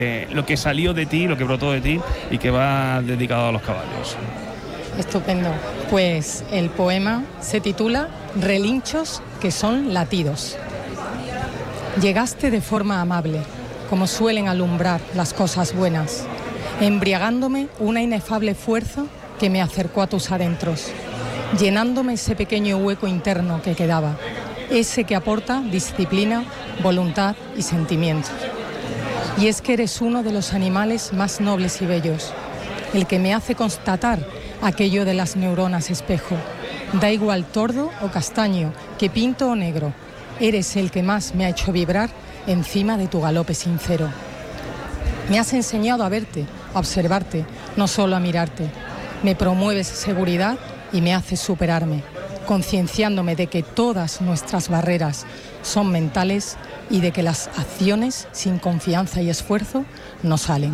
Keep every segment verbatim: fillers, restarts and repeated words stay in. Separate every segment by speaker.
Speaker 1: eh, lo que salió de ti, lo que brotó de ti y que va dedicado a los caballos.
Speaker 2: Estupendo. Pues el poema se titula Relinchos que son latidos. Llegaste de forma amable, como suelen alumbrar las cosas buenas, embriagándome una inefable fuerza que me acercó a tus adentros, llenándome ese pequeño hueco interno que quedaba, ese que aporta disciplina, voluntad y sentimiento. Y es que eres uno de los animales más nobles y bellos, el que me hace constatar aquello de las neuronas espejo. Da igual tordo o castaño, que pinto o negro, eres el que más me ha hecho vibrar encima de tu galope sincero. Me has enseñado a verte, a observarte, no solo a mirarte. Me promueves seguridad y me haces superarme, concienciándome de que todas nuestras barreras son mentales y de que las acciones sin confianza y esfuerzo no salen.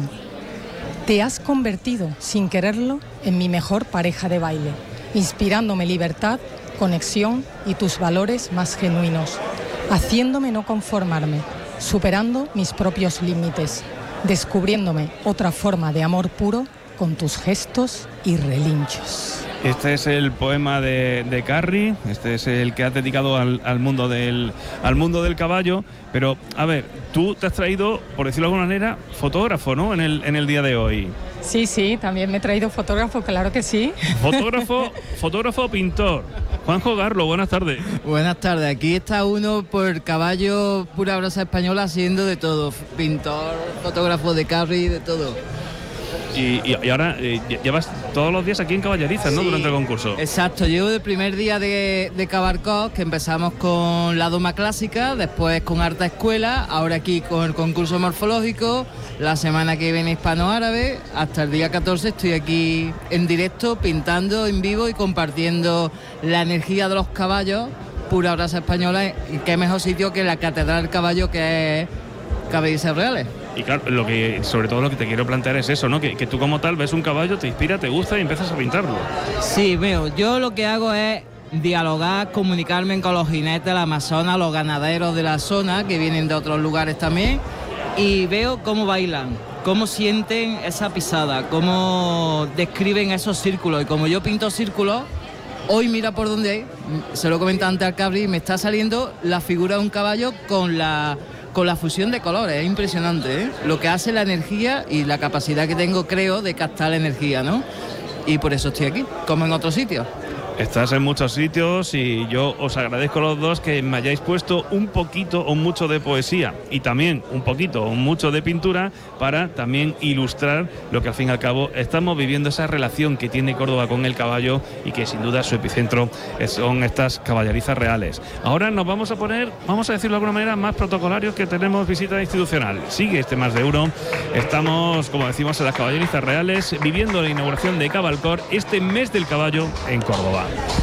Speaker 2: Te has convertido, sin quererlo, en mi mejor pareja de baile, inspirándome libertad, conexión y tus valores más genuinos, haciéndome no conformarme, superando mis propios límites, descubriéndome otra forma de amor puro con tus gestos y relinchos.
Speaker 1: Este es el poema de, de Carrie, este es el que has dedicado al, al, mundo del, al mundo del caballo, pero a ver, tú te has traído, por decirlo de alguna manera, fotógrafo, ¿no?, en el, en el día de hoy.
Speaker 2: Sí, sí, también me he traído fotógrafo, claro que sí.
Speaker 1: Fotógrafo, fotógrafo o pintor. Juanjo Garlo, buenas tardes.
Speaker 3: Buenas tardes, aquí está uno por caballo, pura brasa española, haciendo de todo, pintor, fotógrafo de Carrie, de todo.
Speaker 1: Y, y, y ahora eh, llevas todos los días aquí en Caballerizas, ¿no?, sí, durante el concurso.
Speaker 3: Exacto, llevo el primer día de, de Cabalcor, que empezamos con la doma clásica, después con Arte Escuela, ahora aquí con el concurso morfológico, la semana que viene hispano-árabe, hasta el día catorce estoy aquí en directo, pintando en vivo y compartiendo la energía de los caballos, pura brasa española, y qué mejor sitio que la Catedral del Caballo, que es Caballerizas Reales.
Speaker 1: Y claro, lo que, sobre todo lo que te quiero plantear es eso, ¿no? Que, que tú como tal ves un caballo, te inspira, te gusta y empiezas a pintarlo.
Speaker 3: Sí, veo, yo lo que hago es dialogar, comunicarme con los jinetes de la Amazonas, los ganaderos de la zona, que vienen de otros lugares también, y veo cómo bailan, cómo sienten esa pisada, cómo describen esos círculos. Y como yo pinto círculos, hoy mira por dónde, se lo comenté antes al Cabri, me está saliendo la figura de un caballo con la... con la fusión de colores, es impresionante, ¿eh? Lo que hace la energía y la capacidad que tengo, creo, de captar la energía, ¿no? Y por eso estoy aquí, como en otros sitios.
Speaker 1: Estás en muchos sitios y yo os agradezco a los dos que me hayáis puesto un poquito o mucho de poesía y también un poquito o mucho de pintura para también ilustrar lo que al fin y al cabo estamos viviendo, esa relación que tiene Córdoba con el caballo y que sin duda su epicentro son estas Caballerizas Reales. Ahora nos vamos a poner, vamos a decirlo de alguna manera, más protocolarios, que tenemos visita institucional. Sigue este Más de Uno. Estamos, como decimos, en las Caballerizas Reales viviendo la inauguración de Cabalcor, este mes del caballo en Córdoba.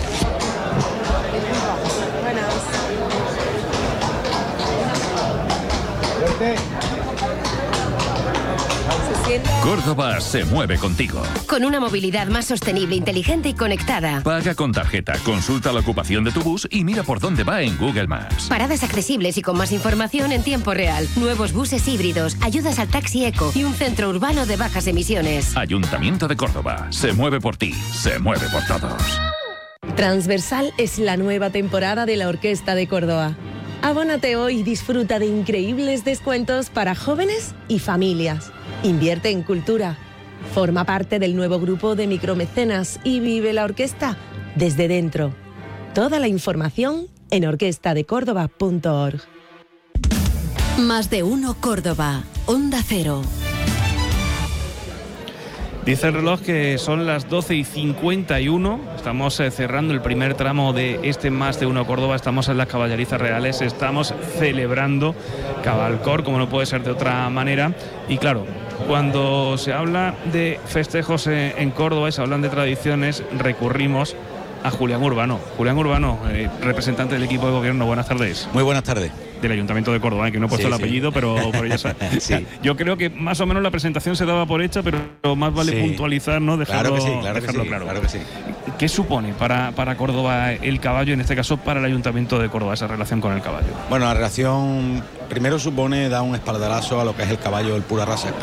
Speaker 4: Córdoba se mueve contigo.
Speaker 5: Con una movilidad más sostenible, inteligente y conectada.
Speaker 4: Paga con tarjeta, consulta la ocupación de tu bus y mira por dónde va en Google Maps.
Speaker 5: Paradas accesibles y con más información en tiempo real. Nuevos buses híbridos, ayudas al taxi eco y un centro urbano de bajas emisiones.
Speaker 4: Ayuntamiento de Córdoba. Se mueve por ti, se mueve por todos.
Speaker 6: Transversal es la nueva temporada de la Orquesta de Córdoba. Abónate hoy y disfruta de increíbles descuentos para jóvenes y familias. Invierte en cultura. Forma parte del nuevo grupo de micromecenas y vive la orquesta desde dentro. Toda la información en orquesta de córdoba punto org.
Speaker 5: Más de Uno Córdoba. Onda Cero.
Speaker 1: Dice el reloj que son las doce y cincuenta y uno, estamos eh, cerrando el primer tramo de este Más de Uno Córdoba, estamos en las Caballerizas Reales, estamos celebrando Cabalcor, como no puede ser de otra manera, y claro, cuando se habla de festejos en, en Córdoba y se hablan de tradiciones, recurrimos a Julián Urbano. Julián Urbano, eh, representante del equipo de gobierno, buenas tardes.
Speaker 7: Muy buenas tardes.
Speaker 1: del Ayuntamiento de Córdoba, ¿eh? Que no he puesto
Speaker 7: Sí,
Speaker 1: el
Speaker 7: sí.
Speaker 1: apellido, pero, pero ya sabes.
Speaker 7: Sí.
Speaker 1: Yo creo que más o menos la presentación se daba por hecha, pero más vale
Speaker 7: Sí.
Speaker 1: puntualizar, ¿no? Dejarlo,
Speaker 7: Claro que sí, claro que
Speaker 1: dejarlo
Speaker 7: sí,
Speaker 1: claro.
Speaker 7: claro que sí.
Speaker 1: ¿Qué supone para, para Córdoba el caballo, en este caso para el Ayuntamiento de Córdoba, esa relación con el caballo?
Speaker 7: Bueno, la relación primero supone dar un espaldarazo a lo que es el caballo, el pura raza